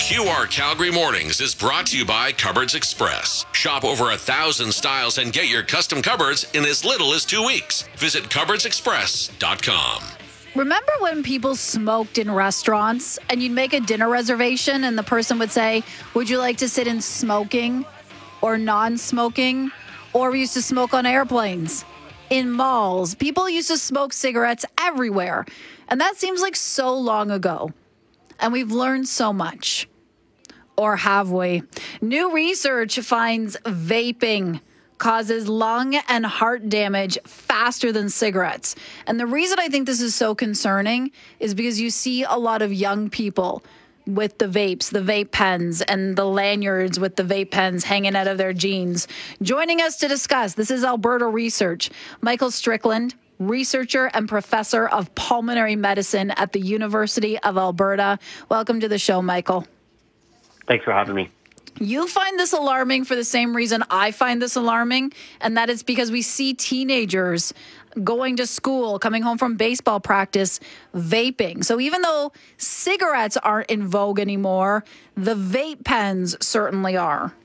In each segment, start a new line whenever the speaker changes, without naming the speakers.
QR Calgary Mornings is brought to you by Cupboards Express. Shop over 1,000 styles and get your custom cupboards in as little as 2 weeks. Visit cupboardsexpress.com.
Remember when people smoked in restaurants and you'd make a dinner reservation and the person would say, would you like to sit in smoking or non-smoking? Or we used to smoke on airplanes, in malls. People used to smoke cigarettes everywhere. And that seems like so long ago. And we've learned so much. Or have we? New research finds vaping causes lung and heart damage faster than cigarettes. And the reason I think this is so concerning is because you see a lot of young people with the vapes, the vape pens, and the lanyards with the vape pens hanging out of their jeans. Joining us to discuss, this is Alberta Research, Michael Strickland, researcher and professor of pulmonary medicine at the University of Alberta. Welcome to the show, Michael.
Thanks for having me.
You find this alarming for the same reason I find this alarming, and that is because we see teenagers going to school, coming home from baseball practice, vaping. So even though cigarettes aren't in vogue anymore, the vape pens certainly are.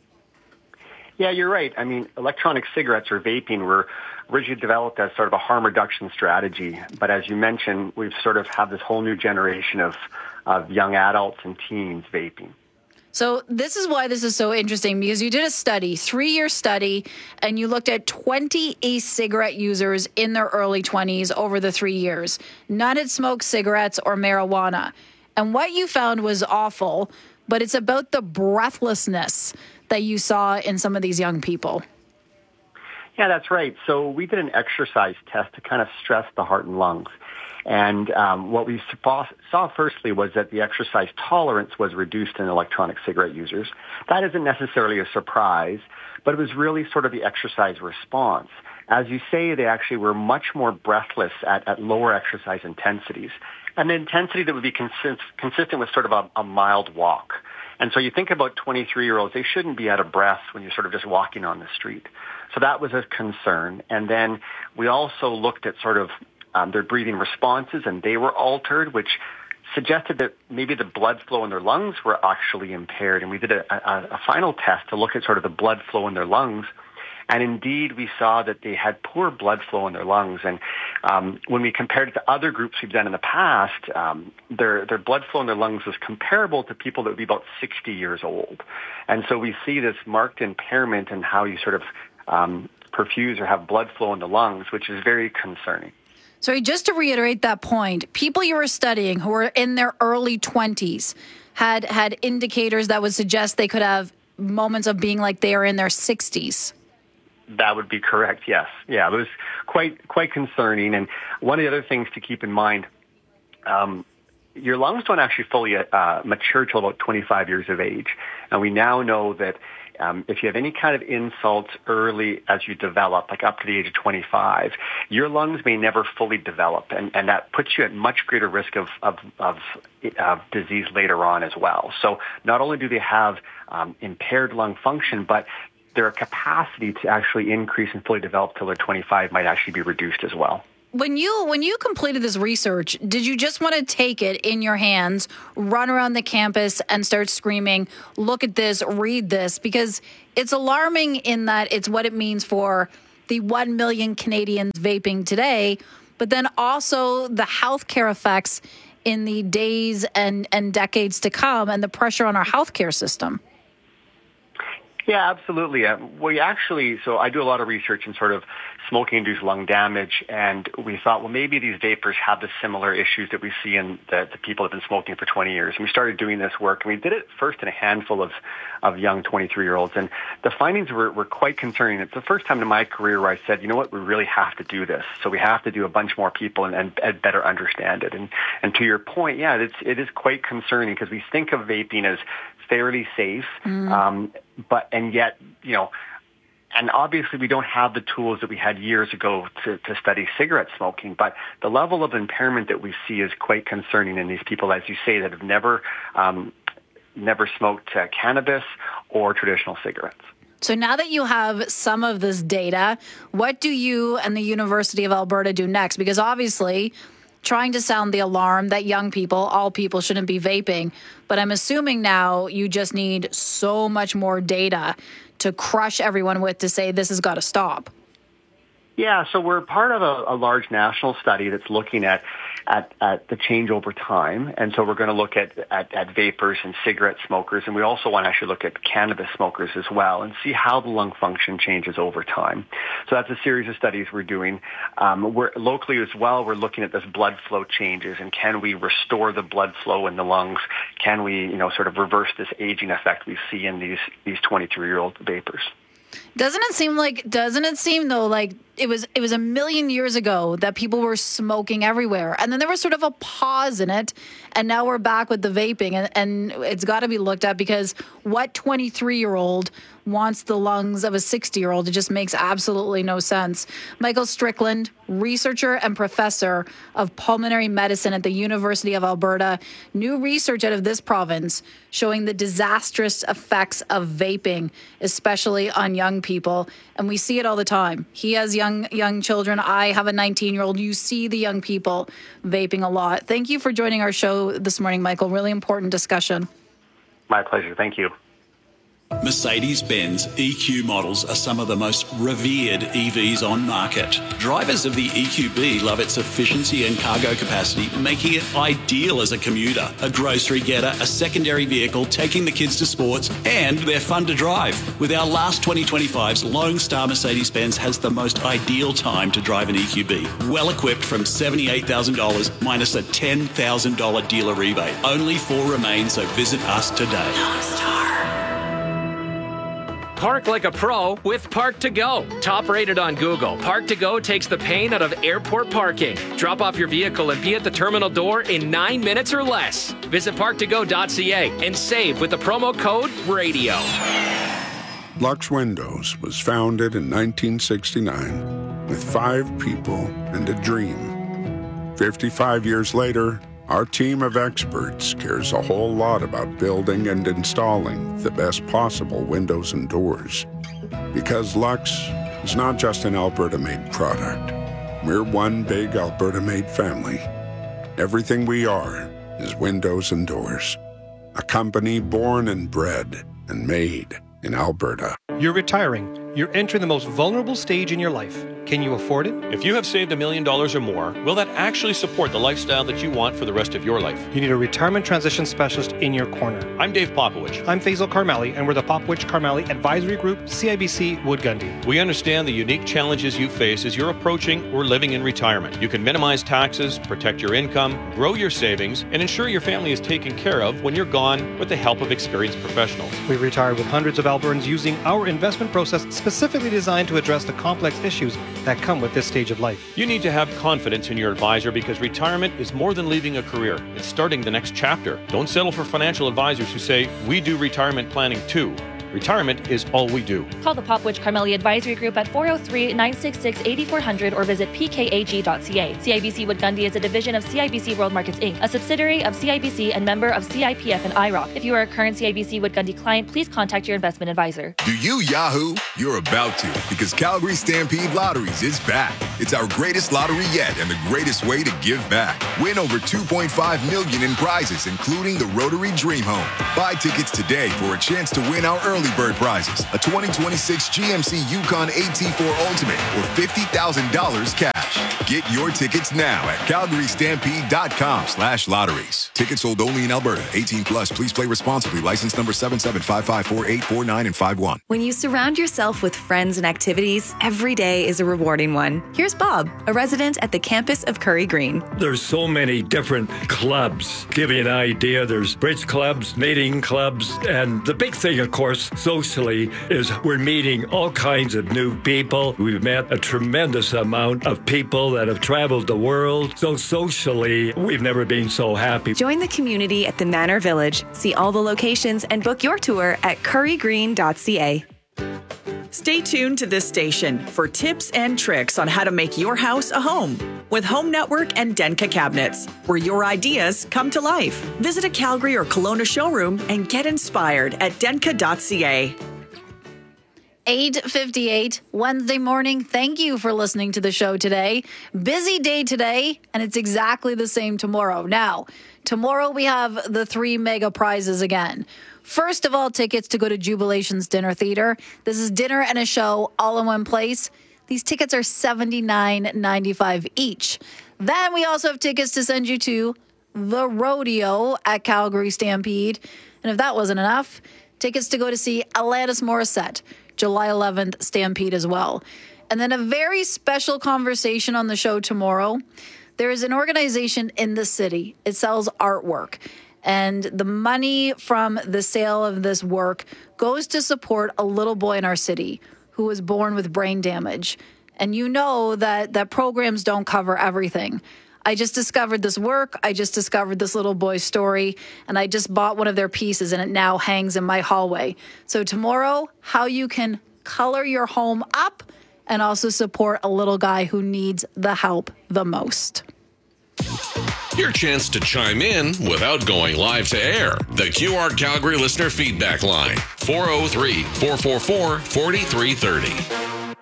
Yeah, you're right. I mean, electronic cigarettes or vaping were originally developed as sort of a harm reduction strategy. But as you mentioned, we've sort of had this whole new generation of young adults and teens vaping.
So this is why this is so interesting, because you did a study, 3-year study, and you looked at 20 e-cigarette users in their early 20s over the 3 years. None had smoked cigarettes or marijuana. And what you found was awful, but it's about the breathlessness that you saw in some of these young people.
Yeah, that's right. So we did an exercise test to kind of stress the heart and lungs. And what we saw firstly was that the exercise tolerance was reduced in electronic cigarette users. That isn't necessarily a surprise, but it was really sort of the exercise response. As you say, they actually were much more breathless at lower exercise intensities, an intensity that would be consistent with sort of a mild walk. And so you think about 23-year-olds, they shouldn't be out of breath when you're sort of just walking on the street. So that was a concern. And then we also looked at sort of their breathing responses, and they were altered, which suggested that maybe the blood flow in their lungs were actually impaired. And we did a final test to look at sort of the blood flow in their lungs. And indeed, we saw that they had poor blood flow in their lungs. And when we compared it to other groups we've done in the past, their blood flow in their lungs was comparable to people that would be about 60 years old. And so we see this marked impairment in how you sort of perfuse or have blood flow in the lungs, which is very concerning.
Sorry, just to reiterate that point, people you were studying who were in their early 20s had indicators that would suggest they could have moments of being like they are in their 60s.
That would be correct, yes. Yeah, it was quite concerning. And one of the other things to keep in mind, your lungs don't actually fully mature till about 25 years of age. And we now know that if you have any kind of insults early as you develop, like up to the age of 25, your lungs may never fully develop, and that puts you at much greater risk of disease later on as well. So not only do they have impaired lung function, but their capacity to actually increase and fully develop till they're 25 might actually be reduced as well.
When you completed this research, did you just want to take it in your hands, run around the campus and start screaming, look at this, read this? Because it's alarming in that it's what it means for the 1 million Canadians vaping today, but then also the healthcare effects in the days and decades to come and the pressure on our healthcare system.
Yeah, absolutely. So I do a lot of research in sort of smoking-induced lung damage, and we thought, well, maybe these vapors have the similar issues that we see in the people that have been smoking for 20 years. And we started doing this work, and we did it first in a handful of young 23-year-olds, and the findings were quite concerning. It's the first time in my career where I said, you know what, we really have to do this. So we have to do a bunch more people and better understand it. And to your point, yeah, it is quite concerning because we think of vaping as fairly safe, and yet, you know, and obviously we don't have the tools that we had years ago to study cigarette smoking, but the level of impairment that we see is quite concerning in these people, as you say, that have never smoked cannabis or traditional cigarettes.
So now that you have some of this data, what do you and the University of Alberta do next? Because obviously trying to sound the alarm that young people, all people, shouldn't be vaping. But I'm assuming now you just need so much more data to crush everyone with to say this has got to stop.
Yeah, so we're part of a large national study that's looking at the change over time. And so we're going to look at vapors and cigarette smokers. And we also want to actually look at cannabis smokers as well and see how the lung function changes over time. So that's a series of studies we're doing. We're locally as well, we're looking at this blood flow changes and can we restore the blood flow in the lungs? Can we, sort of reverse this aging effect we see in these 23-year-old vapors?
Doesn't it seem though like it was a million years ago that people were smoking everywhere, and then there was sort of a pause in it, and now we're back with the vaping, and it's got to be looked at, because what 23-year-old wants the lungs of a 60-year-old? It just makes absolutely no sense. Michael Strickland, researcher and professor of pulmonary medicine at the University of Alberta. New research out of this province showing the disastrous effects of vaping, especially on young people. And we see it all the time. He has young children. I have a 19-year-old. You see the young people vaping a lot. Thank you for joining our show this morning, Michael. Really important discussion.
My pleasure. Thank you.
Mercedes-Benz EQ models are some of the most revered EVs on market. Drivers of the EQB love its efficiency and cargo capacity, making it ideal as a commuter, a grocery getter, a secondary vehicle, taking the kids to sports, and they're fun to drive. With our last 2025s, Lone Star Mercedes-Benz has the most ideal time to drive an EQB. Well equipped from $78,000 minus a $10,000 dealer rebate. Only 4 remain, so visit us today. Lone Star.
Park like a pro with Park to Go. Top rated on Google, Park to Go takes the pain out of airport parking. Drop off your vehicle and be at the terminal door in 9 minutes or less. Visit parktogo.ca and save with the promo code RADIO.
Lux Windows was founded in 1969 with 5 people and a dream. 55 years later, our team of experts cares a whole lot about building and installing the best possible windows and doors. Because Lux is not just an Alberta-made product. We're one big Alberta-made family. Everything we are is windows and doors. A company born and bred and made in Alberta.
You're retiring. You're entering the most vulnerable stage in your life. Can you afford it?
If you have saved $1 million or more, will that actually support the lifestyle that you want for the rest of your life?
You need a retirement transition specialist in your corner.
I'm Dave Popowich.
I'm Faisal Karmali, and we're the Popowich Karmali Advisory Group, CIBC Wood Gundy.
We understand the unique challenges you face as you're approaching or living in retirement. You can minimize taxes, protect your income, grow your savings, and ensure your family is taken care of when you're gone with the help of experienced professionals.
We've retired with hundreds of Albertans using our investment process specifically designed to address the complex issues that come with this stage of life.
You need to have confidence in your advisor because retirement is more than leaving a career. It's starting the next chapter. Don't settle for financial advisors who say, we do retirement planning too. Retirement is all we do.
Call the Popowich Karmali Advisory Group at 403-966-8400 or visit pkag.ca. CIBC Wood Gundy is a division of CIBC World Markets Inc., a subsidiary of CIBC and member of CIPF and IROC. If you are a current CIBC Wood Gundy client, please contact your investment advisor.
Do you Yahoo? You're about to, because Calgary Stampede Lotteries is back. It's our greatest lottery yet and the greatest way to give back. Win over $2.5 million in prizes, including the Rotary Dream Home. Buy tickets today for a chance to win our early bird prizes, a 2026 GMC Yukon AT4 Ultimate, or $50,000 cash. Get your tickets now at calgarystampede.com/lotteries. Tickets sold only in Alberta. 18 plus. Please play responsibly. License number 77554849 and 51.
When you surround yourself with friends and activities, every day is a rewarding one. Here's Bob, a resident at the campus of Curry Green.
There's so many different clubs. Give you an idea, there's bridge clubs, knitting clubs, and the big thing, of course, socially, is we're meeting all kinds of new people. We've met a tremendous amount of people that have traveled the world. So socially, we've never been so happy.
Join the community at the Manor Village. See all the locations and book your tour at currygreen.ca.
Stay tuned to this station for tips and tricks on how to make your house a home with Home Network and Denka Cabinets, where your ideas come to life. Visit a Calgary or Kelowna showroom and get inspired at denka.ca.
8:58 Wednesday morning. Thank you for listening to the show today. Busy day today, and it's exactly the same tomorrow. Now, tomorrow we have the 3 mega prizes again. First of all, tickets to go to Jubilation's Dinner Theater. This is dinner and a show all in one place. These tickets are $79.95 each. Then we also have tickets to send you to the rodeo at Calgary Stampede. And if that wasn't enough, tickets to go to see Alanis Morissette, July 11th Stampede as well. And then a very special conversation on the show tomorrow. There is an organization in the city. It sells artwork. And the money from the sale of this work goes to support a little boy in our city who was born with brain damage. And you know that programs don't cover everything. I just discovered this work. I just discovered this little boy's story. And I just bought one of their pieces and it now hangs in my hallway. So tomorrow, how you can color your home up and also support a little guy who needs the help the most.
Your chance to chime in without going live to air. The QR Calgary listener feedback line, 403-444-4330.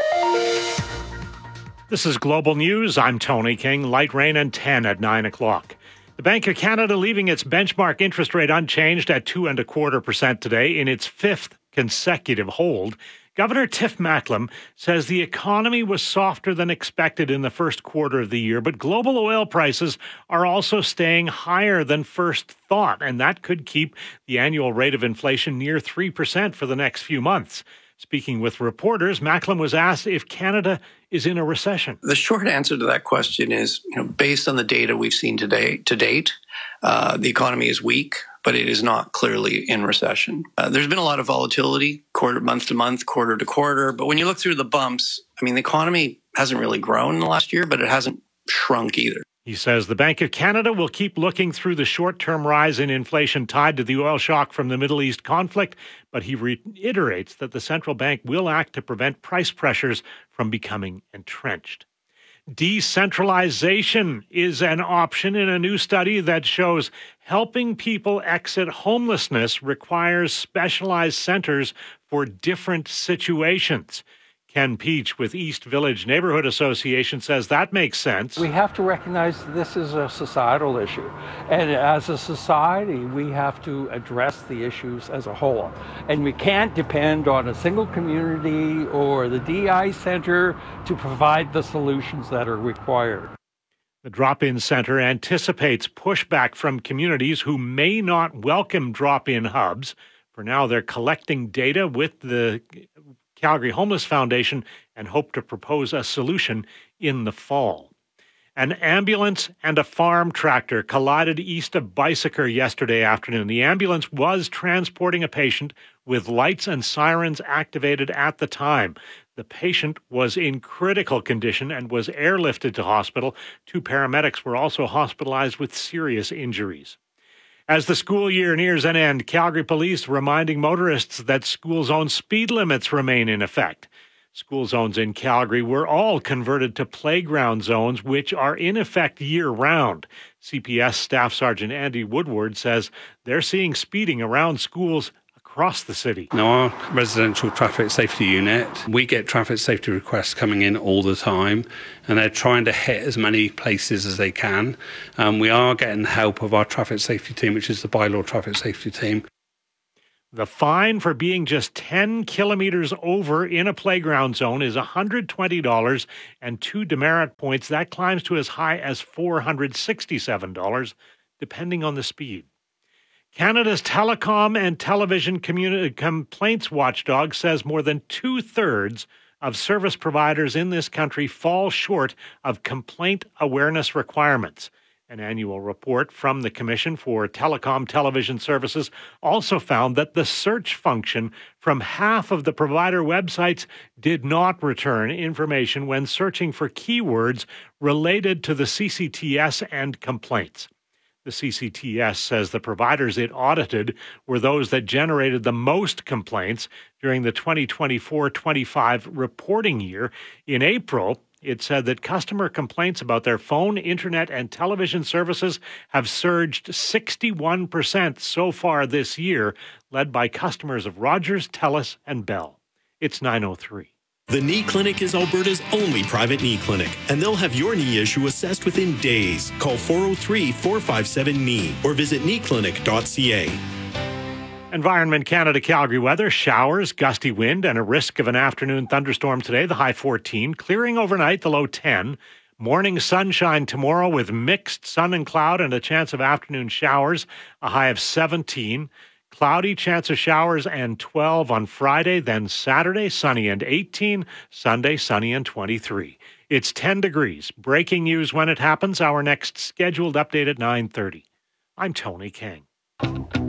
This is Global News. I'm Tony King. Light rain and 10 at 9 o'clock. The Bank of Canada leaving its benchmark interest rate unchanged at 2.25% today in its 5th consecutive hold. Governor Tiff Macklem says the economy was softer than expected in the first quarter of the year, but global oil prices are also staying higher than first thought, and that could keep the annual rate of inflation near 3% for the next few months. Speaking with reporters, Macklem was asked if Canada is in a recession.
The short answer to that question is, based on the data we've seen to date, the economy is weak, but it is not clearly in recession. There's been a lot of volatility, month to month, quarter to quarter. But when you look through the bumps, the economy hasn't really grown in the last year, but it hasn't shrunk either.
He says the Bank of Canada will keep looking through the short-term rise in inflation tied to the oil shock from the Middle East conflict, but he reiterates that the central bank will act to prevent price pressures from becoming entrenched. Decentralization is an option in a new study that shows helping people exit homelessness requires specialized centers for different situations. Ken Peach with East Village Neighborhood Association says that makes sense.
We have to recognize this is a societal issue. And as a society, we have to address the issues as a whole. And we can't depend on a single community or the DI center to provide the solutions that are required.
The drop-in center anticipates pushback from communities who may not welcome drop-in hubs. For now, they're collecting data with the Calgary Homeless Foundation and hope to propose a solution in the fall. An ambulance and a farm tractor collided east of Bicycle yesterday afternoon. The ambulance was transporting a patient with lights and sirens activated at the time. The patient was in critical condition and was airlifted to hospital. 2 paramedics were also hospitalized with serious injuries. As the school year nears an end, Calgary Police reminding motorists that school zone speed limits remain in effect. School zones in Calgary were all converted to playground zones, which are in effect year-round. CPS Staff Sergeant Andy Woodward says they're seeing speeding around schools across the city.
Now, our residential traffic safety unit, we get traffic safety requests coming in all the time, and they're trying to hit as many places as they can. We are getting the help of our traffic safety team, which is the bylaw traffic safety team.
The fine for being just 10 kilometers over in a playground zone is $120 and 2 demerit points. That climbs to as high as $467, depending on the speed. Canada's Telecom and Television Complaints Watchdog says more than 2/3 of service providers in this country fall short of complaint awareness requirements. An annual report from the Commission for Telecom Television Services also found that the search function from half of the provider websites did not return information when searching for keywords related to the CCTS and complaints. The CCTS says the providers it audited were those that generated the most complaints during the 2024-25 reporting year. In April, it said that customer complaints about their phone, internet, and television services have surged 61% so far this year, led by customers of Rogers, TELUS, and Bell. It's 9:03.
The Knee Clinic is Alberta's only private knee clinic, and they'll have your knee issue assessed within days. Call 403-457-KNEE or visit kneeclinic.ca.
Environment Canada Calgary weather, showers, gusty wind, and a risk of an afternoon thunderstorm today, the high 14. Clearing overnight, the low 10. Morning sunshine tomorrow with mixed sun and cloud and a chance of afternoon showers, a high of 17. Cloudy, chance of showers, and 12 on Friday. Then Saturday, sunny and 18. Sunday, sunny and 23. It's 10 degrees. Breaking news when it happens. Our next scheduled update at 9:30. I'm Tony King.